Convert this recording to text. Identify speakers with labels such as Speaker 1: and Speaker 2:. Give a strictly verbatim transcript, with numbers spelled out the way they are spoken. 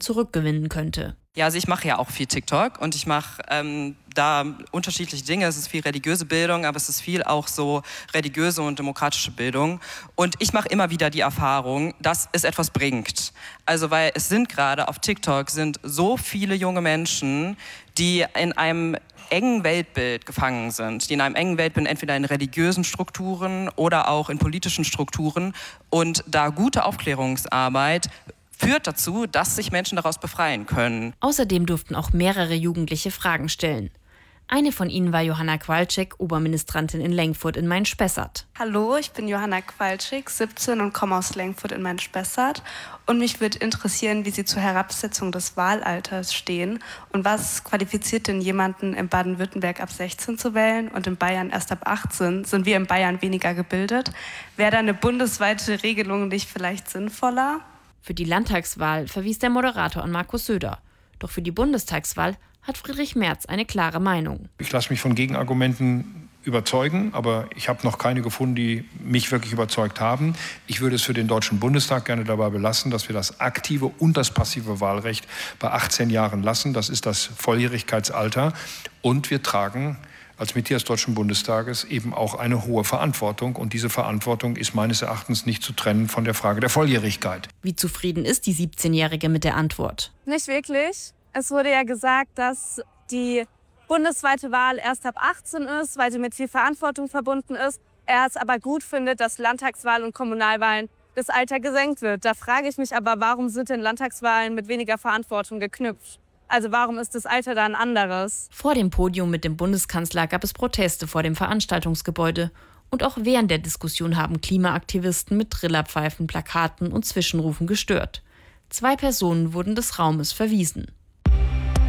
Speaker 1: Wählerinnen zurückgewinnen könnte.
Speaker 2: Ja, also ich mache ja auch viel TikTok und ich mache ähm, da unterschiedliche Dinge. Es ist viel religiöse Bildung, aber es ist viel auch so religiöse und demokratische Bildung. Und ich mache immer wieder die Erfahrung, dass es etwas bringt. Also weil es sind gerade auf TikTok sind so viele junge Menschen, die in einem engen Weltbild gefangen sind, die in einem engen Weltbild entweder in religiösen Strukturen oder auch in politischen Strukturen und da gute Aufklärungsarbeit führt dazu, dass sich Menschen daraus befreien können.
Speaker 1: Außerdem durften auch mehrere Jugendliche Fragen stellen. Eine von ihnen war Johanna Qualczyk, Oberministrantin in Lengfurt in Main-Spessart.
Speaker 3: Hallo, ich bin Johanna Qualczyk, siebzehn und komme aus Lengfurt in Main-Spessart. Und mich würde interessieren, wie Sie zur Herabsetzung des Wahlalters stehen und was qualifiziert denn jemanden in Baden-Württemberg ab sechzehn zu wählen und in Bayern erst ab achtzehn? Sind wir in Bayern weniger gebildet? Wäre da eine bundesweite Regelung nicht vielleicht sinnvoller?
Speaker 1: Für die Landtagswahl verwies der Moderator an Markus Söder. Doch für die Bundestagswahl hat Friedrich Merz eine klare Meinung.
Speaker 4: Ich lasse mich von Gegenargumenten überzeugen, aber ich habe noch keine gefunden, die mich wirklich überzeugt haben. Ich würde es für den Deutschen Bundestag gerne dabei belassen, dass wir das aktive und das passive Wahlrecht bei achtzehn Jahren lassen. Das ist das Volljährigkeitsalter. Und wir tragen als Mitglied des Deutschen Bundestages eben auch eine hohe Verantwortung. Und diese Verantwortung ist meines Erachtens nicht zu trennen von der Frage der Volljährigkeit.
Speaker 1: Wie zufrieden ist die siebzehnjährige mit der Antwort?
Speaker 5: Nicht wirklich. Es wurde ja gesagt, dass die bundesweite Wahl erst ab achtzehn ist, weil sie mit viel Verantwortung verbunden ist. Er es aber gut findet, dass Landtagswahlen und Kommunalwahlen das Alter gesenkt wird. Da frage ich mich aber, warum sind denn Landtagswahlen mit weniger Verantwortung geknüpft? Also warum ist das Alter da ein anderes?
Speaker 1: Vor dem Podium mit dem Bundeskanzler gab es Proteste vor dem Veranstaltungsgebäude. Und auch während der Diskussion haben Klimaaktivisten mit Trillerpfeifen, Plakaten und Zwischenrufen gestört. Zwei Personen wurden des Raumes verwiesen.